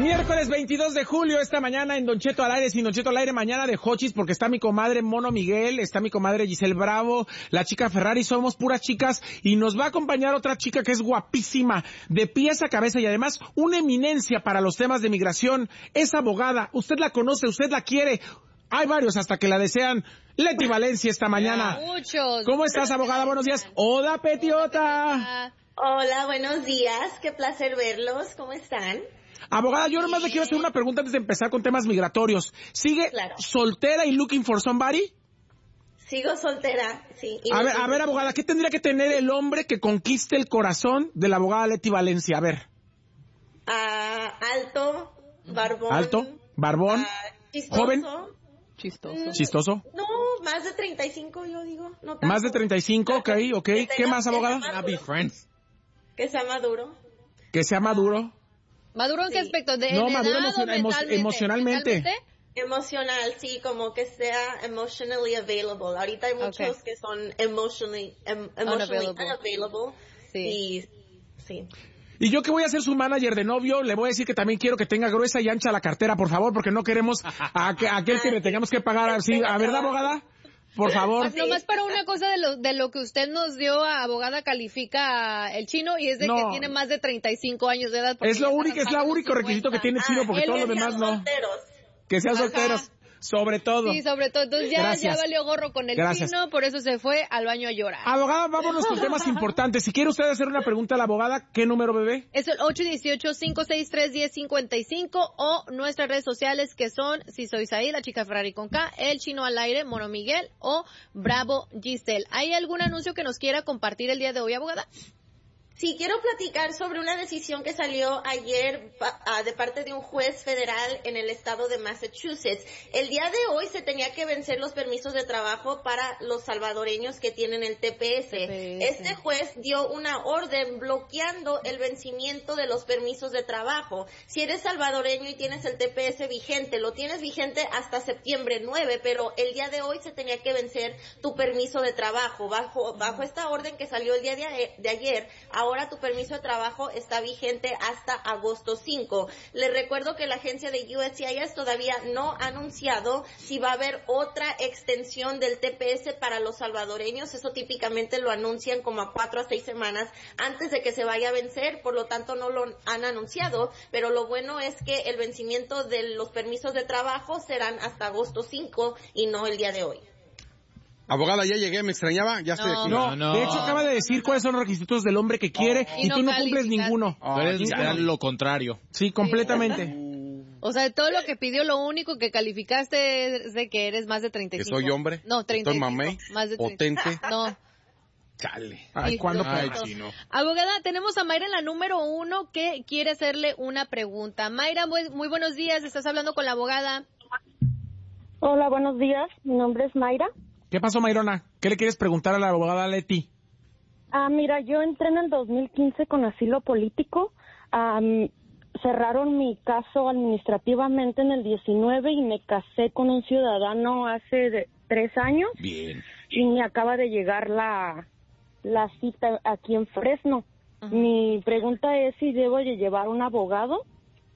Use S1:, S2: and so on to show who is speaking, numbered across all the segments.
S1: Miércoles 22 de julio, esta mañana en Don Cheto al aire, sin Don Cheto al aire, mañana de Hochis, porque está mi comadre Mono Miguel, está mi comadre Giselle Bravo, la chica Ferrari, somos puras chicas, y nos va a acompañar otra chica que es guapísima, de pies a cabeza, y además una eminencia para los temas de migración, es abogada, usted la conoce, usted la quiere, hay varios hasta que la desean. Leti Valencia esta mañana.
S2: Muchos.
S1: ¿Cómo estás, abogada? Buenos días. Hola, Petiota.
S3: Hola, buenos días, qué placer verlos, ¿cómo están?
S1: Abogada, yo nomás le quiero hacer una pregunta antes de empezar con temas migratorios. ¿Sigue soltera y looking for somebody?
S3: Sigo soltera, sí.
S1: A ver, abogada, ¿qué tendría que tener el hombre que conquiste el corazón de la abogada Leti Valencia? A ver.
S3: Alto, barbón.
S1: Alto, barbón,
S3: chistoso.
S1: joven. Chistoso.
S3: No, más de 35 yo digo. No tanto.
S1: Más de 35, ok. ¿Qué más, abogada?
S3: Que sea maduro.
S1: Que sea maduro.
S2: ¿Maduro en qué aspecto?
S1: No, maduro emocionalmente.
S3: Emocional, sí, como que sea emotionally available. Ahorita hay muchos que son emotionally unavailable. Sí.
S1: Y yo que voy a ser su manager de novio, le voy a decir que también quiero que tenga gruesa y ancha la cartera, por favor, porque no queremos a aquel que le tengamos que pagar así. ¿A verdad, abogada? Por favor.
S2: Nomás para una cosa de lo que usted nos dio, abogada, califica el chino, y es de que tiene más de 35 años de edad.
S1: Es lo único requisito que tiene chino, porque todos los demás no. Que sean solteros. Sobre todo.
S2: Sí, sobre todo. Entonces ya valió gorro con el chino, por eso se fue al baño a llorar.
S1: Abogada, vámonos con temas importantes. Si quiere usted hacer una pregunta a la abogada, ¿qué número, bebé?
S2: Es el 818-563-1055 o nuestras redes sociales que son Si Soy Saí, la chica Ferrari con K, el chino al aire, Mono Miguel o Bravo Giselle. ¿Hay algún anuncio que nos quiera compartir el día de hoy, abogada?
S3: Sí, quiero platicar sobre una decisión que salió ayer de parte de un juez federal en el estado de Massachusetts. El día de hoy se tenía que vencer los permisos de trabajo para los salvadoreños que tienen el TPS. Este juez dio una orden bloqueando el vencimiento de los permisos de trabajo. Si eres salvadoreño y tienes el TPS vigente, lo tienes vigente hasta septiembre 9, pero el día de hoy se tenía que vencer tu permiso de trabajo. Bajo esta orden que salió el día de ayer, ahora tu permiso de trabajo está vigente hasta agosto 5. Les recuerdo que la agencia de USCIS todavía no ha anunciado si va a haber otra extensión del TPS para los salvadoreños. Eso típicamente lo anuncian como a 4 a 6 semanas antes de que se vaya a vencer, por lo tanto no lo han anunciado, pero lo bueno es que el vencimiento de los permisos de trabajo serán hasta agosto 5 y no el día de hoy.
S4: Abogada, ya llegué, me extrañaba, ya estoy aquí.
S1: No, de hecho acaba de decir cuáles son los requisitos del hombre que quiere y tú no cumples ninguno.
S5: Eres lo contrario.
S1: Sí, completamente.
S2: O sea, todo lo que pidió, lo único que calificaste es de que eres más de 35.
S4: ¿Que soy hombre?
S2: No, 35.
S4: ¿Soy mamey?
S2: Más de
S4: 30.
S2: ¿Potente? No.
S4: Chale.
S1: Ay, ¿cuándo?
S4: Ay, chino.
S2: Abogada, tenemos a Mayra en la número 1 que quiere hacerle una pregunta. Mayra, muy buenos días, estás hablando con la abogada.
S6: Hola, buenos días, mi nombre es Mayra.
S1: ¿Qué pasó, Mayrona? ¿Qué le quieres preguntar a la abogada Leti?
S6: Mira, yo entré en el 2015 con asilo político. Cerraron mi caso administrativamente en el 19 y me casé con un ciudadano hace 3 años.
S1: Bien.
S6: Y me acaba de llegar la cita aquí en Fresno. Mi pregunta es si debo de llevar un abogado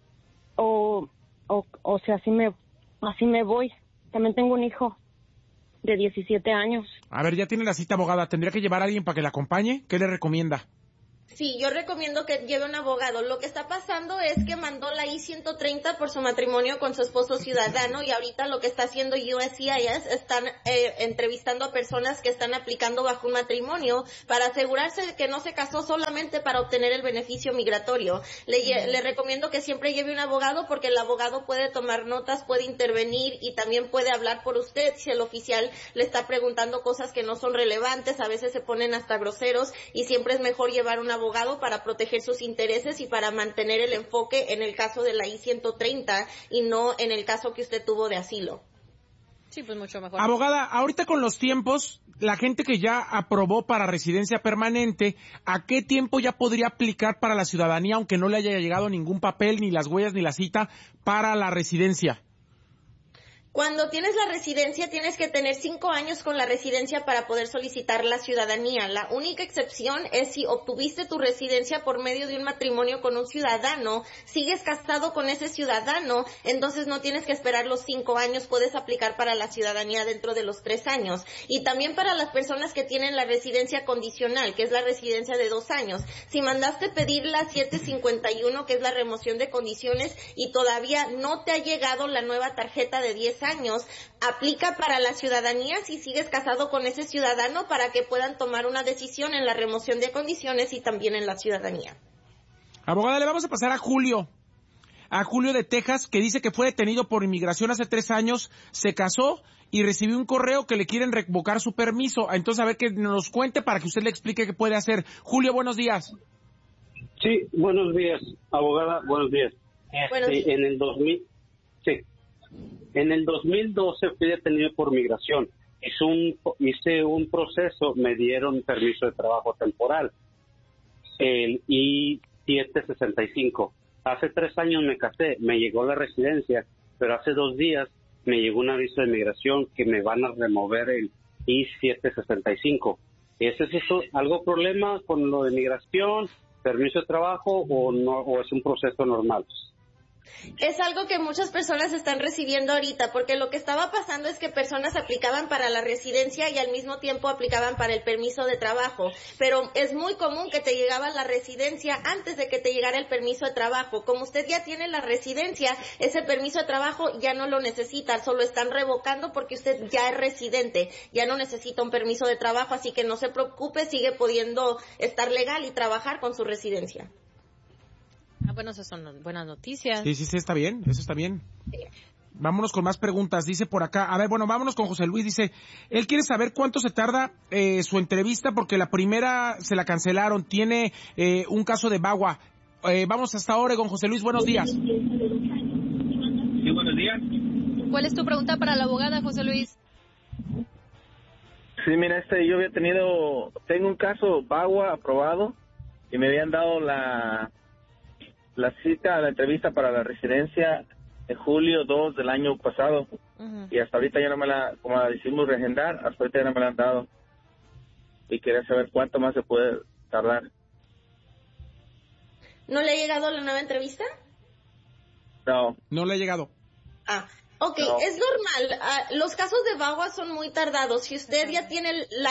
S6: o sea, así me voy. También tengo un hijo de 17 años.
S1: A ver, ya tiene la cita, abogada. ¿Tendría que llevar a alguien para que la acompañe? ¿Qué le recomienda?
S3: Sí, yo recomiendo que lleve un abogado. Lo que está pasando es que mandó la I-130 por su matrimonio con su esposo ciudadano y ahorita lo que está haciendo USCIS están entrevistando a personas que están aplicando bajo un matrimonio para asegurarse de que no se casó solamente para obtener el beneficio migratorio. Le recomiendo que siempre lleve un abogado porque el abogado puede tomar notas, puede intervenir y también puede hablar por usted si el oficial le está preguntando cosas que no son relevantes. A veces se ponen hasta groseros y siempre es mejor llevar un abogado para proteger sus intereses y para mantener el enfoque en el caso de la I-130 y no en el caso que usted tuvo de asilo.
S2: Sí, pues mucho mejor.
S1: Abogada, ahorita con los tiempos, la gente que ya aprobó para residencia permanente, ¿a qué tiempo ya podría aplicar para la ciudadanía aunque no le haya llegado ningún papel, ni las huellas, ni la cita para la residencia?
S3: Cuando tienes la residencia, tienes que tener 5 años con la residencia para poder solicitar la ciudadanía. La única excepción es si obtuviste tu residencia por medio de un matrimonio con un ciudadano, sigues casado con ese ciudadano, entonces no tienes que esperar los 5 años, puedes aplicar para la ciudadanía dentro de los 3 años. Y también para las personas que tienen la residencia condicional, que es la residencia de 2 años. Si mandaste pedir la 751, que es la remoción de condiciones, y todavía no te ha llegado la nueva tarjeta de 10 años, aplica para la ciudadanía si sigues casado con ese ciudadano para que puedan tomar una decisión en la remoción de condiciones y también en la ciudadanía.
S1: Abogada, le vamos a pasar a Julio de Texas, que dice que fue detenido por inmigración hace 3 años, se casó y recibió un correo que le quieren revocar su permiso. Entonces, a ver que nos cuente para que usted le explique qué puede hacer. Julio, buenos días.
S7: Sí, buenos días, abogada, buenos días.
S3: Buenos días.
S7: En el 2012 fui detenido por migración. Hice un proceso, me dieron permiso de trabajo temporal, el I-765. Hace 3 años me casé, me llegó la residencia, pero hace 2 días me llegó un aviso de migración que me van a remover el I-765. ¿Es eso algo problema con lo de migración, permiso de trabajo o no, o es un proceso normal?
S3: Es algo que muchas personas están recibiendo ahorita, porque lo que estaba pasando es que personas aplicaban para la residencia y al mismo tiempo aplicaban para el permiso de trabajo, pero es muy común que te llegaba la residencia antes de que te llegara el permiso de trabajo. Como usted ya tiene la residencia, ese permiso de trabajo ya no lo necesita, solo están revocando porque usted ya es residente, ya no necesita un permiso de trabajo, así que no se preocupe, sigue pudiendo estar legal y trabajar con su residencia.
S2: Bueno, esas son buenas noticias.
S1: Sí, está bien, eso está bien.
S3: Sí.
S1: Vámonos con más preguntas, dice por acá. A ver, bueno, vámonos con José Luis, dice, él quiere saber cuánto se tarda su entrevista porque la primera se la cancelaron, tiene un caso de VAWA. Vamos hasta Oregon, José Luis, buenos días.
S8: Sí, buenos días.
S2: ¿Cuál es tu pregunta para la abogada, José Luis?
S8: Sí, mira, tengo un caso VAWA aprobado y me habían dado la cita, la entrevista para la residencia en julio 2 del año pasado. Uh-huh. Y hasta ahorita ya no como la decimos reagendar, hasta ahorita ya no me la han dado. Y quería saber cuánto más se puede tardar.
S3: ¿No le ha llegado la nueva entrevista?
S8: No.
S1: No le ha llegado.
S3: Ok, no. Es normal. Los casos de VAWA son muy tardados. Si usted ya tiene la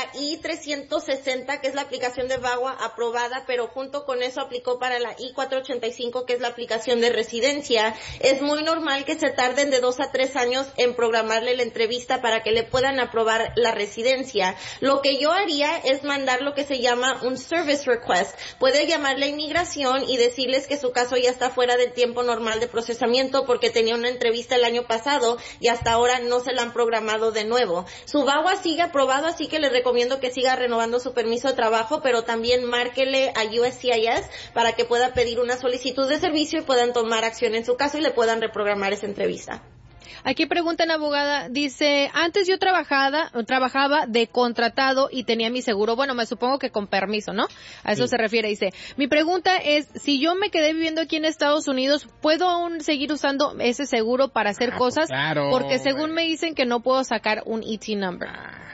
S3: I-360, que es la aplicación de VAWA aprobada, pero junto con eso aplicó para la I-485, que es la aplicación de residencia, es muy normal que se tarden de 2 a 3 años en programarle la entrevista para que le puedan aprobar la residencia. Lo que yo haría es mandar lo que se llama un service request. Puede llamarle a inmigración y decirles que su caso ya está fuera del tiempo normal de procesamiento porque tenía una entrevista el año pasado y hasta ahora no se la han programado de nuevo. Su VAWA sigue aprobado, así que les recomiendo que siga renovando su permiso de trabajo, pero también márquele a USCIS para que pueda pedir una solicitud de servicio y puedan tomar acción en su caso y le puedan reprogramar esa entrevista.
S2: Aquí preguntan, abogada, dice, antes yo trabajaba de contratado y tenía mi seguro, bueno, me supongo que con permiso, ¿no? A eso se refiere, dice, mi pregunta es, si yo me quedé viviendo aquí en Estados Unidos, ¿puedo aún seguir usando ese seguro para hacer cosas?
S1: Claro.
S2: Porque según me dicen que no puedo sacar un ET number.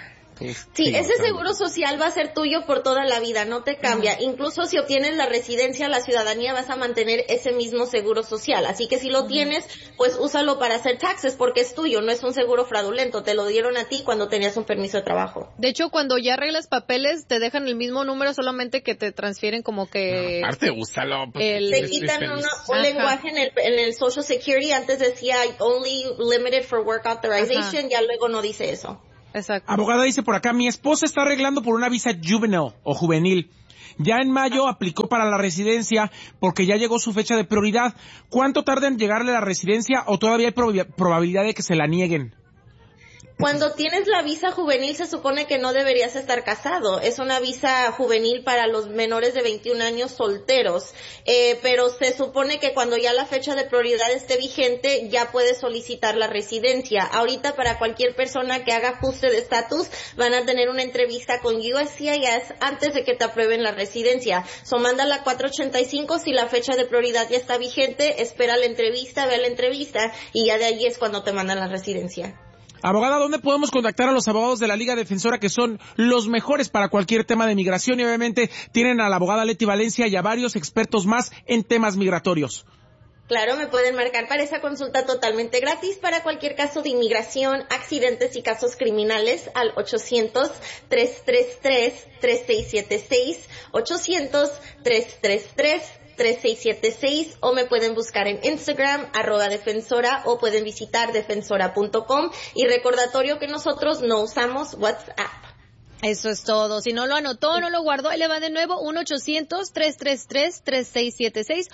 S3: Sí, ese seguro social va a ser tuyo por toda la vida, no te cambia. Incluso si obtienes la residencia, la ciudadanía, vas a mantener ese mismo seguro social. Así que si lo tienes, pues úsalo para hacer taxes porque es tuyo, no es un seguro fraudulento. Te lo dieron a ti cuando tenías un permiso de trabajo.
S2: De hecho, cuando ya arreglas papeles, te dejan el mismo número, solamente que te transfieren como que...
S4: No, aparte, úsalo.
S3: Te quitan un lenguaje en el Social Security. Antes decía only limited for work authorization, ya luego no dice eso.
S2: Exacto.
S1: Abogada, dice por acá, mi esposa está arreglando por una visa juvenile o juvenil. Ya en mayo aplicó para la residencia porque ya llegó su fecha de prioridad. ¿Cuánto tarda en llegarle la residencia o todavía hay probabilidad de que se la nieguen?
S3: Cuando tienes la visa juvenil se supone que no deberías estar casado. Es una visa juvenil para los menores de 21 años solteros. Pero se supone que cuando ya la fecha de prioridad esté vigente ya puedes solicitar la residencia. Ahorita para cualquier persona que haga ajuste de estatus van a tener una entrevista con USCIS antes de que te aprueben la residencia. Manda la 485 si la fecha de prioridad ya está vigente, espera la entrevista, ve la entrevista y ya de ahí es cuando te mandan la residencia.
S1: Abogada, ¿dónde podemos contactar a los abogados de la Liga Defensora que son los mejores para cualquier tema de migración? Y obviamente tienen a la abogada Leti Valencia y a varios expertos más en temas migratorios.
S3: Claro, me pueden marcar para esa consulta totalmente gratis para cualquier caso de inmigración, accidentes y casos criminales al 800-333-3676, 800-333-3676, o me pueden buscar en Instagram, @defensora, o pueden visitar defensora.com. Y recordatorio que nosotros no usamos WhatsApp.
S2: Eso es todo. Si no lo anotó, no lo guardó, ahí le va de nuevo, 1-800-333-3676,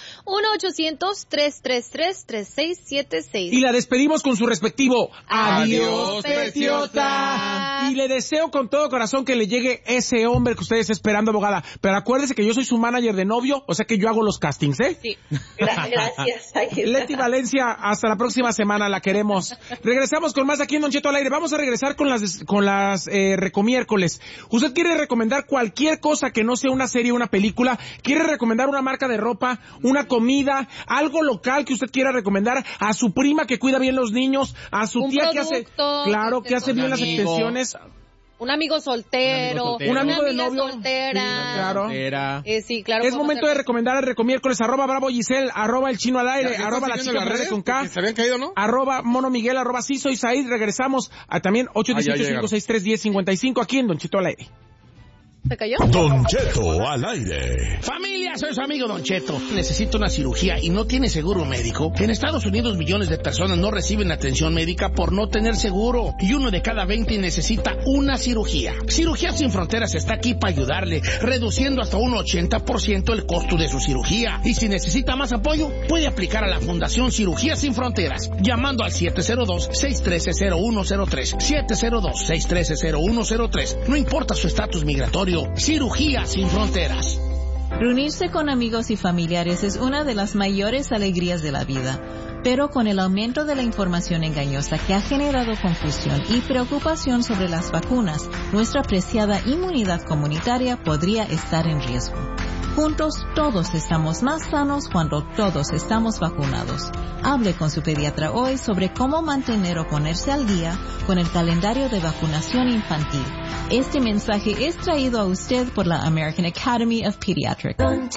S2: 1-800-333-3676.
S1: Y la despedimos con su respectivo
S2: Adiós, preciosa.
S1: Y le deseo con todo corazón que le llegue ese hombre que usted está esperando, abogada. Pero acuérdese que yo soy su manager de novio, o sea que yo hago los castings, ¿eh?
S2: Sí.
S3: Gracias.
S1: Leti Valencia, hasta la próxima semana, la queremos. Regresamos con más aquí en Don Cheto al Aire. Vamos a regresar con las recomiércoles. ¿Usted quiere recomendar cualquier cosa que no sea una serie o una película? ¿Quiere recomendar una marca de ropa, una comida, algo local que usted quiera recomendar a su prima que cuida bien los niños, a su tía que hace, claro, que hace bien las extensiones?
S2: Un amigo soltero,
S1: un amigo de novio
S2: soltera.
S1: Sí, claro.
S2: Sí, claro.
S1: Es momento de recomendar el recomiércoles, @Bravo Giselle, @El Chino al Aire,
S4: ¿Ya
S1: @La Chica Verde con K,
S4: ¿Se habían caído, no?
S1: @Mono Miguel, @Sí Soy Said. Regresamos a también 818-563-1055 aquí en Don Cheto al Aire.
S2: ¿Se cayó?
S9: Don Cheto al aire.
S10: Familia, soy su amigo Don Cheto. Necesito una cirugía y no tiene seguro médico. En Estados Unidos millones de personas no reciben atención médica por no tener seguro. Y 1 de cada 20 necesita una cirugía. Cirugías Sin Fronteras está aquí para ayudarle, reduciendo hasta un 80% el costo de su cirugía. Y si necesita más apoyo, puede aplicar a la Fundación Cirugías Sin Fronteras, llamando al 702-613-0103. 702-613-0103. No importa su estatus migratorio. Cirugía Sin Fronteras.
S11: Reunirse con amigos y familiares es una de las mayores alegrías de la vida, pero con el aumento de la información engañosa que ha generado confusión y preocupación sobre las vacunas, nuestra preciada inmunidad comunitaria podría estar en riesgo. Juntos, todos estamos más sanos cuando todos estamos vacunados. Hable con su pediatra hoy sobre cómo mantener o ponerse al día con el calendario de vacunación infantil. Este mensaje es traído a usted por la American Academy of Pediatrics.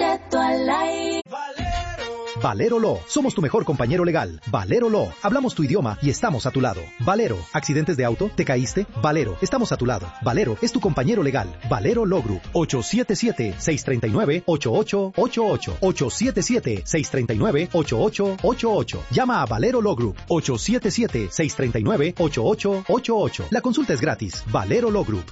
S12: Valero Law. Somos tu mejor compañero legal. Valero Law. Hablamos tu idioma y estamos a tu lado. Valero. ¿Accidentes de auto? ¿Te caíste? Valero. Estamos a tu lado. Valero es tu compañero legal. Valero Law Group. 877-639-8888. 877-639-8888. Llama a Valero Law Group. 877-639-8888. La consulta es gratis. Valero Law Group.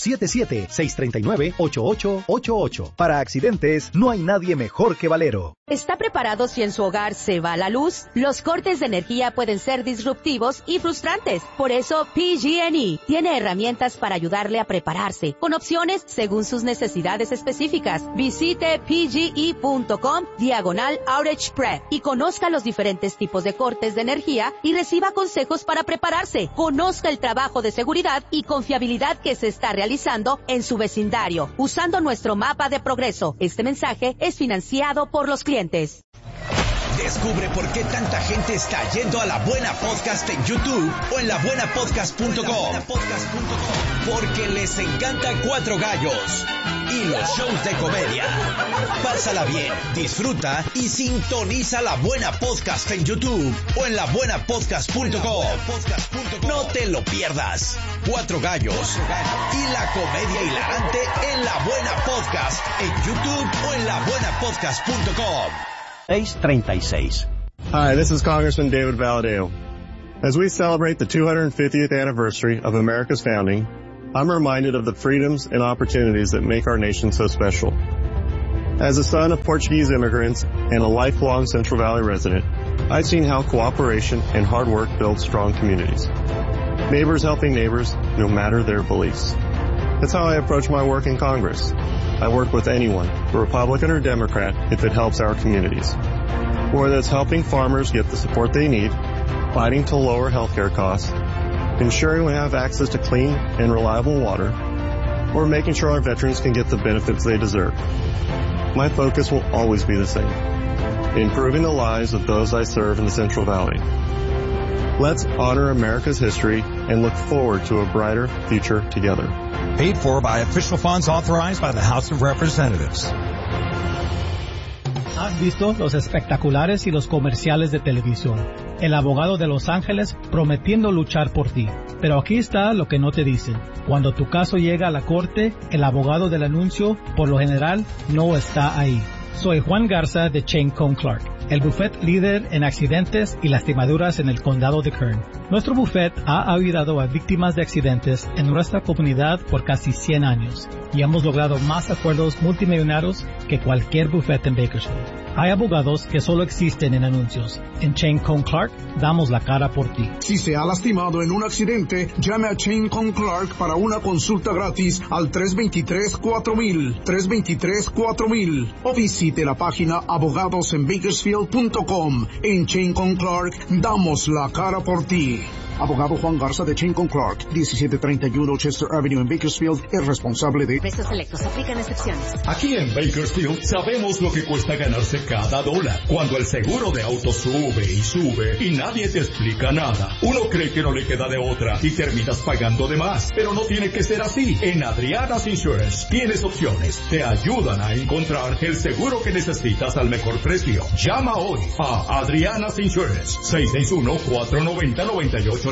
S12: 877-639-8888. Para accidentes, no hay nadie mejor que Valero.
S13: ¿Está preparado si en su hogar se va la luz? Los cortes de energía pueden ser disruptivos y frustrantes. Por eso, PG&E tiene herramientas para ayudarle a prepararse, con opciones según sus necesidades específicas. Visite pge.com/outage prep y conozca los diferentes tipos de cortes de energía y reciba consejos para prepararse. Conozca el trabajo de seguridad y confiabilidad que se está realizando en su vecindario, usando nuestro mapa de progreso. Este mensaje es financiado por los clientes.
S14: Descubre por qué tanta gente está yendo a La Buena Podcast en YouTube o en labuenapodcast.com. Porque les encanta Cuatro Gallos y los shows de comedia. Pásala bien, disfruta y sintoniza La Buena Podcast en YouTube o en labuenapodcast.com. No te lo pierdas. Cuatro Gallos y la comedia hilarante en La Buena Podcast en YouTube o en labuenapodcast.com.
S15: 636.
S16: Hi, this is Congressman David Valadao. As we celebrate the 250th anniversary of America's founding, I'm reminded of the freedoms and opportunities that make our nation so special. As a son of Portuguese immigrants and a lifelong Central Valley resident, I've seen how cooperation and hard work build strong communities. Neighbors helping neighbors, no matter their beliefs. That's how I approach my work in Congress. I work with anyone, Republican or Democrat, if it helps our communities. Whether it's helping farmers get the support they need, fighting to lower healthcare costs, ensuring we have access to clean and reliable water, or making sure our veterans can get the benefits they deserve. My focus will always be the same: improving the lives of those I serve in the Central Valley. Let's honor America's history and look forward to a brighter future together.
S14: Paid for by official funds authorized by the House of Representatives.
S17: Has visto los espectaculares y los comerciales de televisión. El abogado de Los Ángeles prometiendo luchar por ti. Pero aquí está lo que no te dicen. Cuando tu caso llega a la corte, el abogado del anuncio, por lo general, no está ahí. Soy Juan Garza de Chain Cohn Clark, el bufete líder en accidentes y lastimaduras en el condado de Kern. Nuestro bufete ha ayudado a víctimas de accidentes en nuestra comunidad por casi 100 años y hemos logrado más acuerdos multimillonarios que cualquier bufete en Bakersfield. Hay abogados que solo existen en anuncios. En Chain Cohn Clark damos la cara por ti.
S18: Si se ha lastimado en un accidente, llame a Chain Cohn Clark para una consulta gratis al 323-4000, 323-4000 o visite la página abogadosenbakersfield.com. En Chain Cohn Clark damos la cara por ti. Abogado Juan Garza de Chain Cohn Clark, 1731 Chester Avenue en Bakersfield, es responsable de...
S19: Precios selectos, aplican excepciones.
S9: Aquí en Bakersfield sabemos lo que cuesta ganarse cada dólar. Cuando el seguro de auto sube y sube y nadie te explica nada, uno cree que no le queda de otra y terminas pagando de más. Pero no tiene que ser así. En Adriana's Insurance tienes opciones. Te ayudan a encontrar el seguro que necesitas al mejor precio. Llama hoy a Adriana's Insurance, 661-490-9885,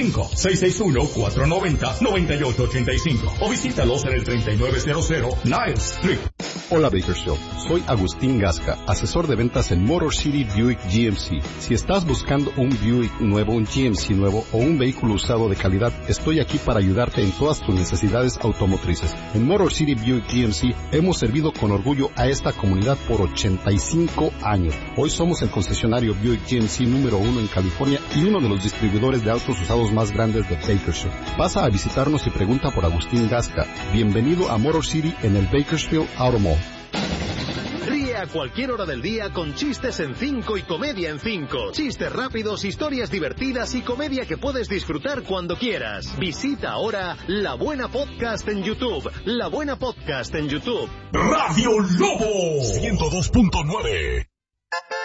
S9: 661-490-9885 o visítalos en el 3900 Niles Street.
S20: Hola Bakersfield, soy Agustín Gasca, asesor de ventas en Motor City Buick GMC. Si estás buscando un Buick nuevo, un GMC nuevo o un vehículo usado de calidad, estoy aquí para ayudarte en todas tus necesidades automotrices. En Motor City Buick GMC hemos servido con orgullo a esta comunidad por 85 años. Hoy somos el concesionario Buick GMC número 1 en California y uno de los distribuidores de autos usados más grandes de Bakersfield. Pasa a visitarnos y pregunta por Agustín Gasca. Bienvenido a Motor City en el Bakersfield Auto Mall.
S21: Ríe a cualquier hora del día con Chistes en 5 y Comedia en 5. Chistes rápidos, historias divertidas y comedia que puedes disfrutar cuando quieras. Visita ahora La Buena Podcast en YouTube. La Buena Podcast en YouTube.
S9: Radio Lobo 102.9.